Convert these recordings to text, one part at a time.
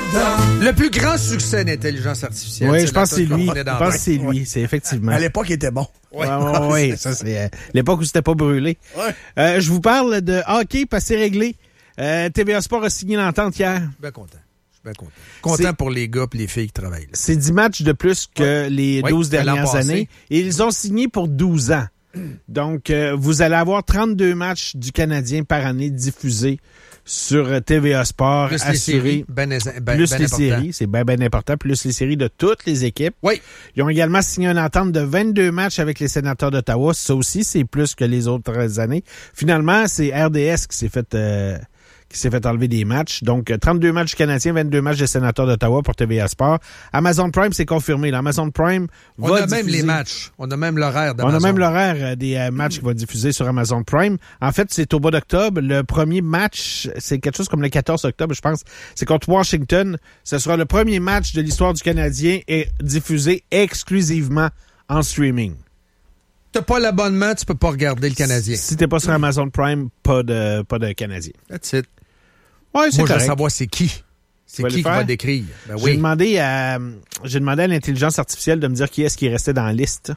Le plus grand succès d'intelligence artificielle. Oui, je pense que c'est lui. Je pense que c'est lui. C'est effectivement. À l'époque, il était bon. Oui, ça c'est l'époque où c'était pas brûlé. Ouais. Je vous parle de hockey parce que c'est réglé. TVA Sport a signé l'entente hier. Bien content. Je suis bien content. Content pour les gars et les filles qui travaillent là. C'est 10 matchs de plus que les 12 dernières années. Et ils ont signé pour 12 ans. Donc, vous allez avoir 32 matchs du Canadien par année diffusés sur TVA Sport. Plus assurés. les séries, Séries, c'est bien important. Plus les séries de toutes les équipes. Oui. Ils ont également signé une entente de 22 matchs avec les Sénateurs d'Ottawa. Ça aussi, c'est plus que les autres années. Finalement, c'est RDS qui s'est fait enlever des matchs. Donc, 32 matchs Canadiens, 22 matchs des Sénateurs d'Ottawa pour TVA Sport. Amazon Prime, c'est confirmé. Amazon Prime va On a diffuser... même les matchs. On a même l'horaire d'Amazon. On a même l'horaire des matchs qui vont diffuser sur Amazon Prime. En fait, c'est au mois d'octobre. Le premier match, c'est quelque chose comme le 14 octobre, je pense. C'est contre Washington. Ce sera le premier match de l'histoire du Canadien et diffusé exclusivement en streaming. T'as pas l'abonnement, tu peux pas regarder le Canadien. Si t'es pas sur Amazon Prime, pas de Canadien. That's it. Ouais, c'est moi, je correct. veux savoir c'est qui. C'est qui va décrire. Ben oui. J'ai demandé à l'intelligence artificielle de me dire qui est-ce qui restait dans la liste.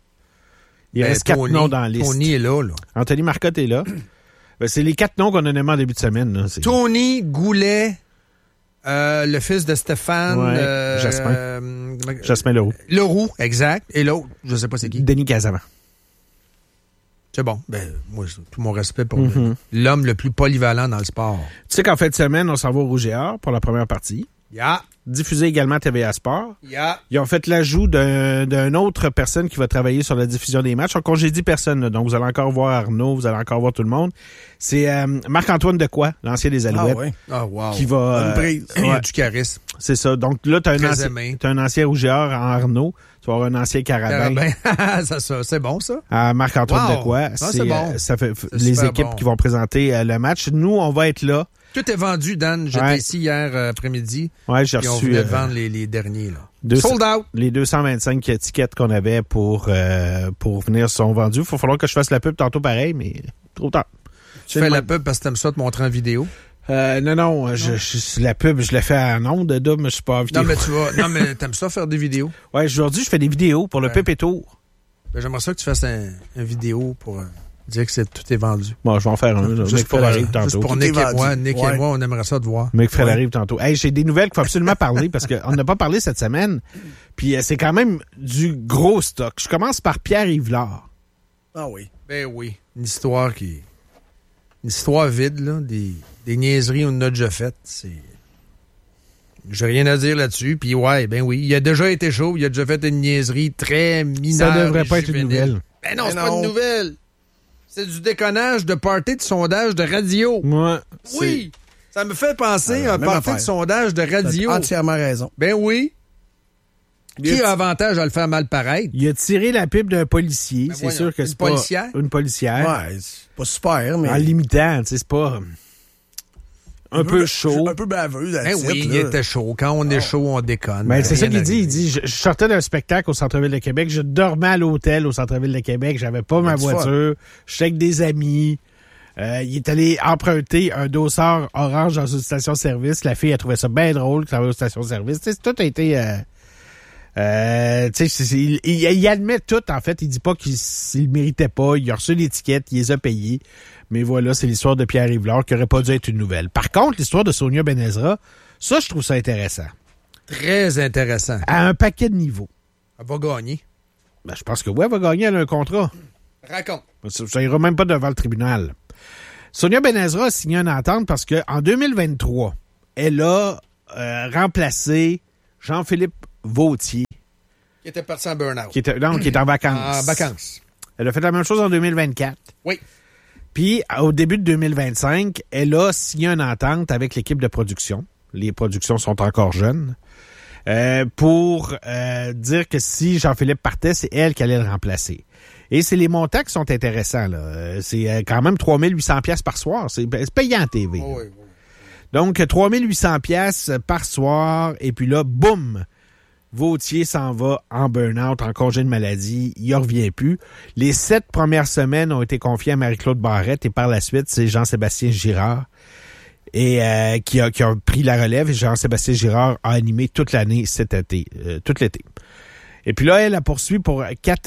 Il reste 4 noms dans la liste. Tony est là. Anthony Marcotte est là. C'est les 4 noms qu'on a nommés en début de semaine. Là. Tony Goulet, le fils de Stéphane. Jasmin Leroux. Leroux, exact. Et l'autre, je sais pas c'est qui. Denis Casavant. C'est bon. Ben, moi, tout mon respect pour l'homme le plus polyvalent dans le sport. Tu sais qu'en fin de semaine, on s'en va au Rouge et Or pour la première partie. Yeah. Diffusé également à TVA Sport. Yeah. Ils ont fait l'ajout d'une autre personne qui va travailler sur la diffusion des matchs. On congédie personne, là. Donc vous allez encore voir Arnaud, vous allez encore voir tout le monde. C'est Marc-Antoine Decoy, l'ancien des Alouettes. Ah ouais. Ah, wow. Qui va... Il y a du charisme. C'est ça. Donc là, t'as un ancien Rouge et Or en Arnaud. Tu vas avoir un ancien Carabin. ça, c'est bon, ça. Marc-Antoine Decoy. C'est bon. Ça fait les équipes qui vont présenter le match. Nous, on va être là. Tout est vendu, Dan. J'étais ici hier après-midi. Ouais, j'ai reçu. On venait de vendre les derniers, là. Sold out. Les 225 étiquettes qu'on avait pour venir sont vendues. Il va falloir que je fasse la pub tantôt pareil, mais trop tard. Tu fais la pub parce que t'aimes ça te montrer en vidéo? Non. La pub, je l'ai fait à ondes, mais je suis pas en vidéo. Non, mais t'aimes ça faire des vidéos? Ouais, aujourd'hui, je fais des vidéos pour le Pep et Tour. Ben, j'aimerais ça que tu fasses une vidéo pour dire que tout est vendu. Bon, je vais en faire un. Juste pour Nick et moi, on aimerait ça te voir. Mick Fred arrive tantôt. Hey, j'ai des nouvelles qu'il faut absolument parler parce qu'on n'a pas parlé cette semaine. Puis c'est quand même du gros stock. Je commence par Pierre Yvelard. Ah oui. Ben oui. Une histoire vide, là. Des niaiseries qu'on a déjà faites. J'ai rien à dire là-dessus. Puis ben oui. Il a déjà été chaud. Il a déjà fait une niaiserie très mineure. Ça devrait pas être une nouvelle. Ben non, c'est pas une nouvelle. C'est du déconnage de party de sondage de radio. Moi, oui. Ça me fait penser à un party de sondage de radio. T'as entièrement raison. Ben oui. Qui a avantage à le faire mal paraître? Il a tiré la pipe d'un policier. C'est sûr que c'est pas... Une policière. Ouais, c'est pas super, mais... En limitant, tu sais, c'est pas... Un peu chaud. Un peu baveux, oui, il était chaud. Quand on est chaud, on déconne. Ben, c'est ça qu'il dit. Il dit, je sortais d'un spectacle au centre-ville de Québec, je dormais à l'hôtel au centre-ville de Québec, j'avais pas ma voiture, j'étais avec des amis. Il est allé emprunter un dossard orange dans une station-service. La fille a trouvé ça bien drôle qu'il travaille aux stations-service. Tu sais, tout a été... il admet tout, en fait. Il dit pas qu'il le méritait pas. Il a reçu l'étiquette, il les a payés. Mais voilà, c'est l'histoire de Pierre Yvelard qui aurait pas dû être une nouvelle. Par contre, l'histoire de Sonia Benezra, ça, je trouve ça intéressant. Très intéressant. À un paquet de niveaux. Elle va gagner. Ben, je pense que oui, elle va gagner. Elle a un contrat. Raconte. Ça ira même pas devant le tribunal. Sonia Benezra a signé une entente parce qu'en 2023, elle a remplacé Jean-Philippe Vautier. Qui était parti en burn-out. Qui est en vacances. En vacances. Elle a fait la même chose en 2024. Oui. Puis, au début de 2025, elle a signé une entente avec l'équipe de production. Les productions sont encore jeunes. Pour dire que si Jean-Philippe partait, c'est elle qui allait le remplacer. Et c'est les montants qui sont intéressants, là. C'est quand même 3800 pièces par soir. C'est payant en TV. Oui. Donc, 3800 pièces par soir. Et puis là, boum! Vautier s'en va en burn-out, en congé de maladie. Il ne revient plus. Les 7 premières semaines ont été confiées à Marie-Claude Barrette et par la suite, c'est Jean-Sébastien Girard. et qui a pris la relève. Et Jean-Sébastien Girard a animé toute l'année cet été, tout l'été. Et puis là, elle a poursuivi pour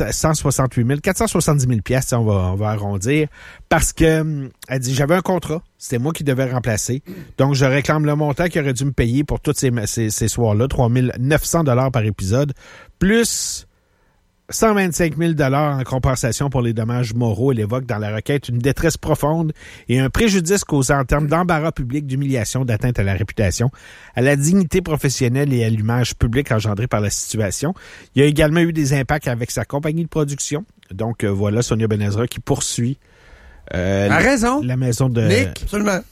470 000 piastres, on va arrondir, parce que elle dit, j'avais un contrat, c'était moi qui devais remplacer, donc je réclame le montant qu'il aurait dû me payer pour tous ces soirs-là, 3 900 $ par épisode, plus 125 000 $ en compensation pour les dommages moraux. Elle évoque dans la requête une détresse profonde et un préjudice causé en termes d'embarras public, d'humiliation, d'atteinte à la réputation, à la dignité professionnelle et à l'image publique engendrée par la situation. Il y a également eu des impacts avec sa compagnie de production. Donc voilà, Sonia Benezra qui poursuit raison. La maison de... Nick, absolument.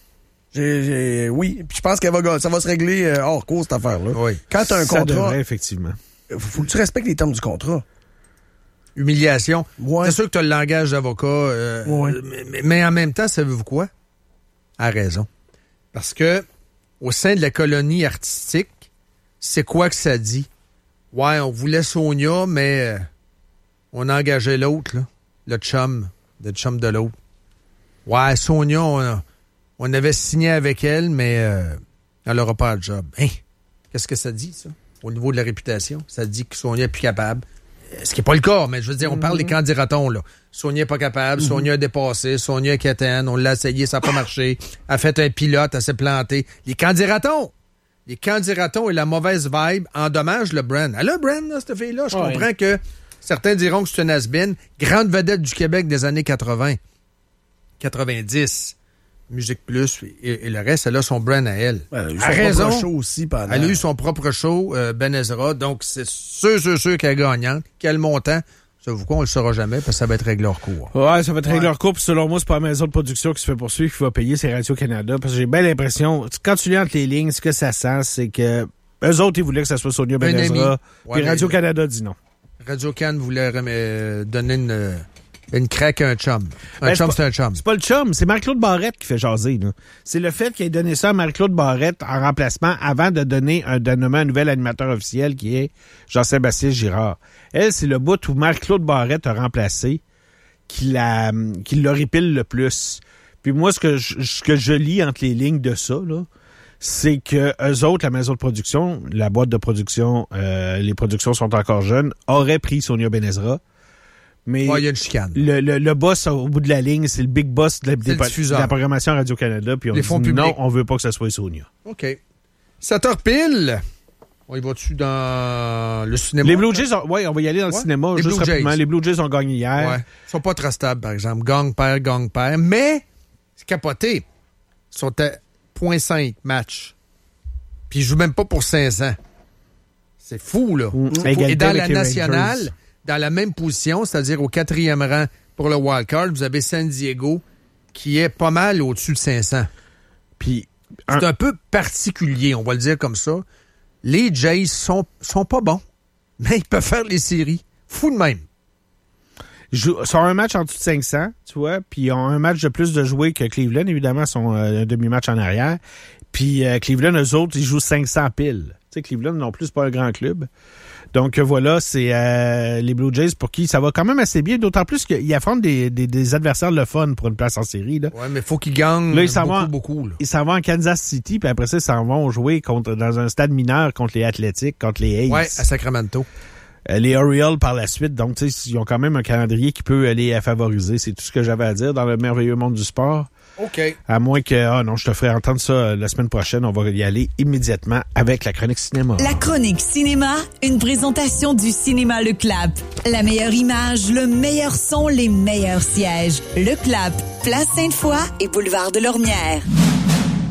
Oui, puis je pense ça va se régler hors cours, cette affaire-là. Oui. Quand tu as un Ça contrat, devrait, effectivement. faut que tu respectes les termes du contrat. Humiliation. Ouais. C'est sûr que tu as le langage d'avocat, Ouais. mais en même temps, savez-vous quoi? A raison. Parce que au sein de la colonie artistique, c'est quoi que ça dit? Ouais, on voulait Sonia, mais on a engagé l'autre, là, le chum de l'autre. Ouais, Sonia, on avait signé avec elle, mais elle n'aura pas de job. Hein? Qu'est-ce que ça dit, ça? Au niveau de la réputation, ça dit que Sonia est plus capable. Ce qui n'est pas le cas, mais je veux dire, on parle des candidatons, là. Sonia n'est pas capable, Sonia a dépassé, Sonia est quétaine, on l'a essayé, ça n'a pas marché. Elle a fait un pilote, elle s'est plantée. Les candidatons et la mauvaise vibe endommagent le brand. Elle a un brand, là, cette fille-là. Je comprends que certains diront que c'est une has-been. Grande vedette du Québec des années 80, 90. Musique Plus et le reste, elle a son brand à elle. Elle a eu son propre show aussi pendant... Elle a eu son propre show, Benezra, donc c'est sûr qu'elle est gagnante. Quel montant? Savez-vous quoi, on le saura jamais parce que ça va être réglé hors cours. Ouais, ça va être réglé hors cours. Puis selon moi, c'est pas la maison de production qui se fait poursuivre qui va payer, c'est Radio-Canada. Parce que j'ai bien l'impression, quand tu lis entre les lignes, ce que ça sent, c'est que eux autres, ils voulaient que ça soit Sonia Benezra. Puis Radio-Canada dit non. Radio-Can voulait donner une craque à un chum. C'est un chum. C'est pas le chum, c'est Marie-Claude Barrette qui fait jaser. Là. C'est le fait qu'il ait donné ça à Marie-Claude Barrette en remplacement avant de nommer un nouvel animateur officiel qui est Jean-Sébastien Girard. Elle, c'est le bout où Marie-Claude Barrette a remplacé qui l'horripile le plus. Puis moi, ce que je lis entre les lignes de ça, là, c'est que eux autres, la maison de production, la boîte de production, les productions sont encore jeunes, auraient pris Sonia Benezra. Mais il y a une chicane. Le boss au bout de la ligne, c'est le big boss de la programmation Radio-Canada. Puis on dit non, on veut pas que ça soit Sonia. OK. 7h pile. On y va-tu dans le cinéma? Les Blue Jays, on va y aller dans le cinéma. Juste rapidement. Les Blue Jays ont gagné hier. Ouais. Ils sont pas très stables, par exemple. Gang père. Mais, c'est capoté. Ils sont à 0.5 match. Puis ils jouent même pas pour 500. C'est fou, là. Et dans la nationale... Dans la même position, c'est-à-dire au 4e rang pour le wildcard, vous avez San Diego qui est pas mal au-dessus de 500. Puis c'est un peu particulier, on va le dire comme ça. Les Jays sont pas bons, mais ils peuvent faire les séries. Fou de même. Ils ont un match en dessous de 500, tu vois, puis ils ont un match de plus de jouer que Cleveland, évidemment, sont un demi-match en arrière. Puis Cleveland, eux autres, ils jouent 500 piles. Tu sais, Cleveland non plus, c'est pas un grand club. Donc voilà, c'est les Blue Jays pour qui ça va quand même assez bien, d'autant plus qu'ils affrontent des adversaires le fun pour une place en série. Là. Ouais, mais faut qu'ils gagnent beaucoup. Là. Ils s'en vont en Kansas City, puis après ça, ils s'en vont jouer dans un stade mineur contre les Athletics, contre les A's. Ouais, à Sacramento. Les Orioles par la suite, donc tu sais, ils ont quand même un calendrier qui peut aller favoriser. C'est tout ce que j'avais à dire dans le merveilleux monde du sport. OK. À moins que, je te ferai entendre ça la semaine prochaine. On va y aller immédiatement avec la chronique cinéma. La chronique cinéma, une présentation du cinéma Le Clap. La meilleure image, le meilleur son, les meilleurs sièges. Le Clap, Place Sainte-Foy et Boulevard de Lormière.